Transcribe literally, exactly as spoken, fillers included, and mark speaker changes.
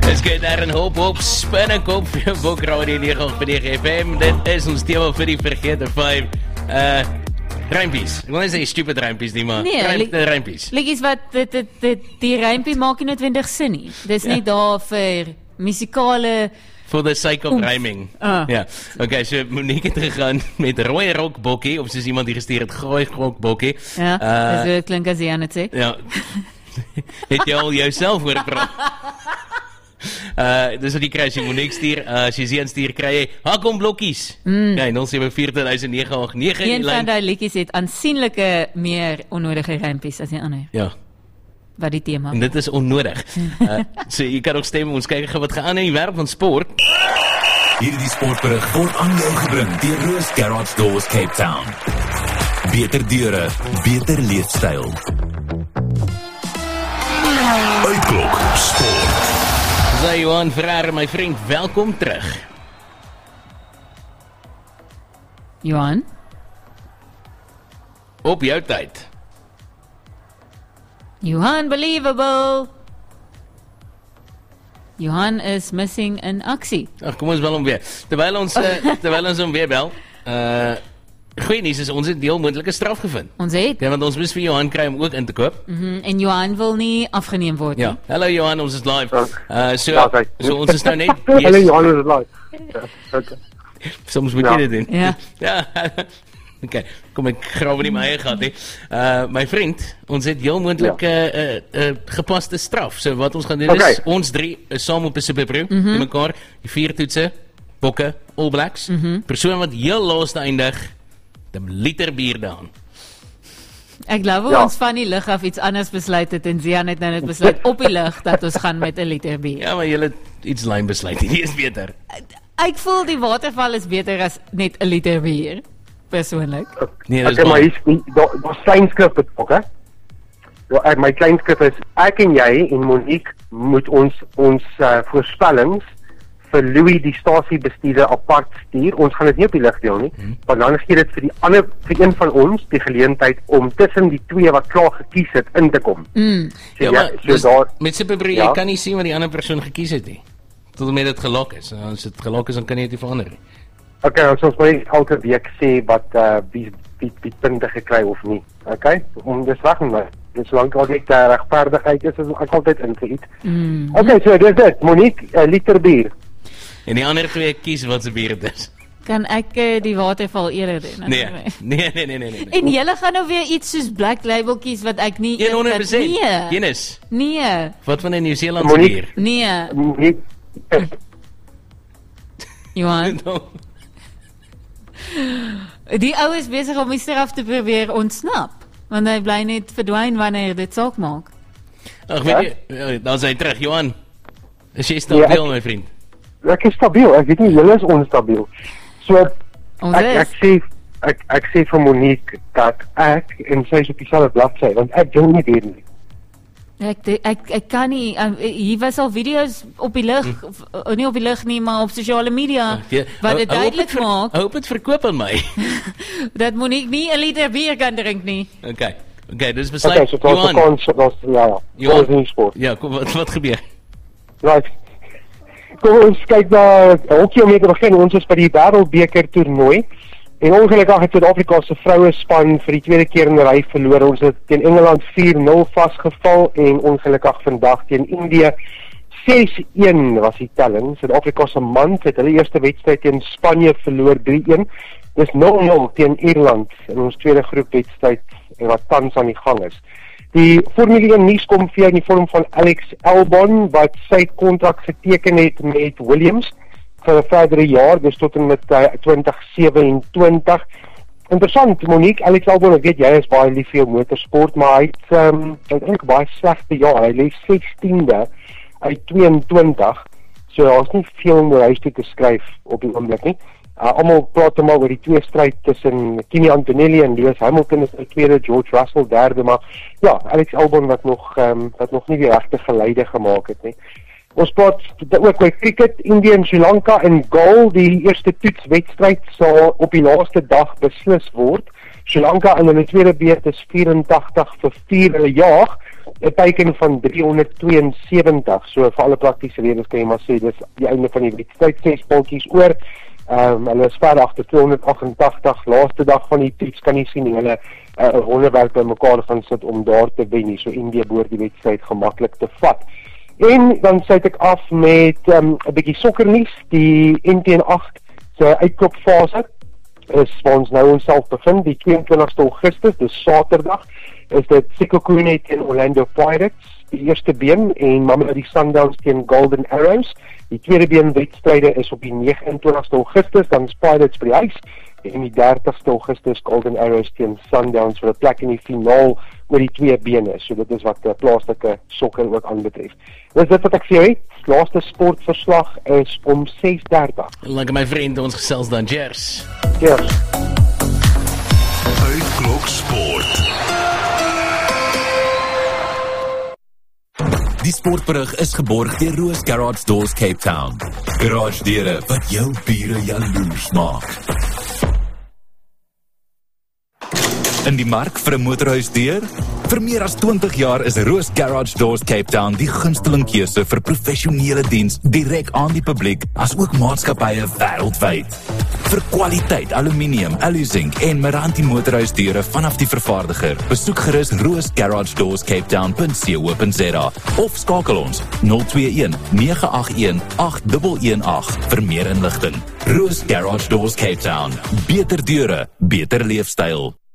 Speaker 1: Dis goed daar in Hop Hop, Spinnekop, Bok Radio nege agt nege F M. Dit is ons tema vir die vergete vyf. Uh, Rympies. Ek wil nie sê stupid rympies nie, maar
Speaker 2: nee,
Speaker 1: rym, rympies.
Speaker 2: Liedjies wat, dit, dit, dit, die rympie maak nie noodwendig sin nie. Dis ja. nie daar vir musikale...
Speaker 1: For the sake of Oef. rhyming.
Speaker 2: Ah.
Speaker 1: Ja, okay, so Monique het gegaan met rooi rok bokkie, of soos iemand die gestuur het, grooi rok bokkie.
Speaker 2: Ja, uh, so klink as jy aan het sê.
Speaker 1: Ja, het jy al jouself hoor praat? Uh, dis wat die kry, as jy Monique stuur, uh, as jy Zian stuur, kry jy, hakom blokkies. Mm. Ja, nul sewe vier nege agt nege.
Speaker 2: Een van die liedjies het aansienlike meer onnodige rympies as die ander.
Speaker 1: Ja.
Speaker 2: Wat die thema.
Speaker 1: En dit is onnodig. uh, so jy kan ook stem, ons kyk wat gaan aan in die wêreld van sport.
Speaker 3: Hierdie sportberig word aan jou gebring deur Roos Garage Doors Cape Town. Beter deure, beter leefstyl. Uitklok sport.
Speaker 1: So Johan Ferreira, my vriend, welkom terug.
Speaker 2: Johan?
Speaker 1: Op jou tyd.
Speaker 2: Johan, believable. Johan is missing in aksie.
Speaker 1: Ag, kom ons bel hom weer. Terwyl ons uh, terwyl ons hom weer bel. Uh goeie nuus is ons het deel moontlike straf gevind.
Speaker 2: Ons het.
Speaker 1: Ja, want ons moes vir Johan kry om ook in te koop.
Speaker 2: Mhm. Mm en Johan wil nie afgeneem word nie.
Speaker 1: Ja. Hallo Johan, ons is live. Uh so
Speaker 4: ja, okay.
Speaker 1: so ons is nou net
Speaker 4: Hallo Johan, ons is live. Ja, okay.
Speaker 1: Soms moet
Speaker 4: ja.
Speaker 1: jy dit doen.
Speaker 2: Ja.
Speaker 1: Ja. Okay, kom ek grawe nie my eie gat nie. Uh my vriend, ons het heel moontlik 'n ja. uh, uh, uh, gepaste straf. So wat ons gaan doen
Speaker 4: okay.
Speaker 1: is ons drie is saam op 'n superbroe, mm -hmm. mekaar, die vier toetse, bokke, All Blacks. Mm -hmm. Persoon wat heel laaste eindig, 'n liter bier daan.
Speaker 2: Ek glo ja. ons van die lug af iets anders besluit het en Zian het nou net besluit op die lug dat ons gaan met 'n liter bier.
Speaker 1: Ja, maar jy het iets lyn besluit. Dit is beter.
Speaker 2: Ek voel die waterval is beter as net 'n liter bier. Persoonlik.
Speaker 1: Nee, dis
Speaker 4: okay, maar hier's daar daar's kleinskrif betrek, hè? Ja, my kleinskrif is ek en jy en Monique moet ons ons uh, voorspellings vir Louis die stasiebestuurder apart stuur. Ons gaan dit nie op die lig deel nie, hmm. want dan gee dit vir die ander vir een van ons die geleentheid om tussen die twee wat klaar gekies het in te kom.
Speaker 2: Mm.
Speaker 1: So, ja, maar, so dus, daar, met Superbroe, ja? Jy kan nie sien wat die ander persoon gekies het nie. Tot met dit gelok is. As dit gelok is, dan kan jy dit nie verander nie.
Speaker 4: Okay, ons ons moet elke week sê wat uh, wie wie wie punte gekry of nie. Okay? Om dis reg maar. Dis lank al net uh, regverdigheid is, is ek altyd in vir iets.
Speaker 2: Mm.
Speaker 4: Okay, so dis dit. Monique, 'n uh, liter bier.
Speaker 1: En die ander twee kies wat se bier dit is.
Speaker 2: Kan ek uh, die waterval eerder doen?
Speaker 1: Nee. Nee, nee, nee, nee, nee.
Speaker 2: En julle gaan nou weer iets soos Black Label kies wat ek nie
Speaker 1: honderd persent.
Speaker 2: Nee.
Speaker 1: Guinness.
Speaker 2: Nee.
Speaker 1: Wat van 'n Nieu-Seelandse bier?
Speaker 2: Nee.
Speaker 4: Monique.
Speaker 2: Johan. Die ou is besig om die straf te probeer ontsnap, want hy bly net verdwyn wanneer dit saak maak.
Speaker 1: Ag, weet jy, dan is hy terug, Johan. Is jy stabiel, ja, my vriend?
Speaker 4: Ek is stabiel, ek weet nie, julle is onstabiel. So,
Speaker 2: Ons
Speaker 4: ek,
Speaker 2: is.
Speaker 4: ek sê, ek, ek sê vir Monique, dat ek, en sy is op die selfde bladsy, want ek doen nie weer nie.
Speaker 2: Ek, ek, ek kan nie, uh, hier was al video's op die lug, hm. nie op die lug nie, maar op sosiale media, ja, wat dit duidelik
Speaker 1: ver,
Speaker 2: maak.
Speaker 1: Hoop het verkoop aan my.
Speaker 2: Dat Monique nie 'n liter bier kan drink nie.
Speaker 1: Okay, okay, dus besluit,
Speaker 4: okay, so
Speaker 1: Johan.
Speaker 4: Kans, dat, ja, ja,
Speaker 1: Johan. Ja, kom, wat, wat gebeur?
Speaker 4: Right. Kom ons kyk na hokkie om mee te begin. Ons is by die Wêreldbeker toernooi. En ongelukkig het Suid-Afrika se vroue span vir die tweede keer in 'n ry verloor. Ons het teen Engeland vier nul vasgeval en ongelukkig vandag teen Indië ses een was die telling. Suid-Afrika se mans het hulle eerste wedstryd teen Spanje verloor drie een. Dis nul nul teen Ierland in ons tweede groepwedstryd wat tans aan die gang is. Die Formule een nuus kom via in die vorm van Alex Albon wat sy kontrak geteken het met Williams vir 'n verdere jaar, dus tot en met uh, twintig sewenentwintig. Interessant, Monique, Alex Albon, ek weet jy is baie lief vir motorsport, maar hy het um, eintlik baie slegte jaar. Hy lê sestiende uit tweeëntwintig. So daar's nie veel om oor huis toe te skryf op die oomblik nie. Uh, Almal praat hom oor die twee stryd tussen Kimi Antonelli en Lewis Hamilton is die tweede, George Russell derde, maar ja, Alex Albon wat nog um, wat nog nie die regte geleide gemaak het nie. Ons praat ook oor cricket, India en Sri Lanka in goal. Die eerste toetswedstryd sal op die laaste dag beslis word. Sri Lanka in hulle tweede beurt is vyf vyf vir vier, hulle jaag 'n teiken van driehonderdtweeënsewentig, so vir alle praktiese redes kan jy maar sê, dis die einde van die wedstryd, ses puntjies oor, um, hulle is ver agter tweehonderdagentagtig, laaste dag van die toets kan jy sien, hulle uh, 'n wonderwerk by mekaar gaan sit om daar te wen, so India behoort die wedstryd gemaklik te vat. En dan sluit ek af met 'n um, bietjie sokkernuus, die N T N agt se uitklopfase is waar ons nou onsself bevind, die tweeëntwintigste Augustus, dis Saterdag, is dit Sekhukhune teen Orlando Pirates, die eerste been, en Mamelodi Sundowns teen Golden Arrows. Die tweede been wedstryde is op die negenentwintigste Augustus, dan is Pirates by die huis, en die dertigste Augustus Golden Arrows teen Sundowns vir 'n plek in die finaal oor die twee bene. So dit is wat die plaaslike sokker ook aanbetref. Dis dit wat ek vir jou het. Laaste sportverslag is om ses dertig.
Speaker 1: Lekker my vriend, ons gesels dan. Cheers.
Speaker 4: Cheers.
Speaker 3: Uitklok Sport. Die sportberig is geborg deur Roos Garage Doors Cape Town. Garage deure wat jou bure jaloers maak. In die mark vir 'n motorhuisdeur? Vir meer as twintig jaar is Roos Garage Doors Cape Town die gunsteling keuse vir professionele diens direk aan die publiek, as ook maatskappye wêreldwyd. Vir kwaliteit aluminium, alu-zinc en Meranti motorhuisdeure vanaf die vervaardiger, besoek gerus roos garage doors cape town punt co punt za of skakel ons nul twee een nege agt een agt een een agt vir meer inligting. Roos Garage Doors Cape Town. Beter deure, beter leefstyl.